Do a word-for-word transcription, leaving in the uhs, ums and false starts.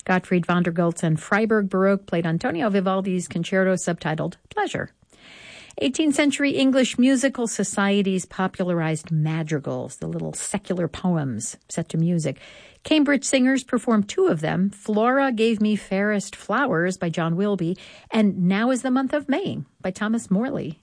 Gottfried von der Goltz and Freiburg Baroque played Antonio Vivaldi's concerto subtitled Pleasure. eighteenth century English musical societies popularized madrigals, the little secular poems set to music. Cambridge singers performed two of them, Flora Gave Me Fairest Flowers by John Wilby, and Now is the Month of May by Thomas Morley.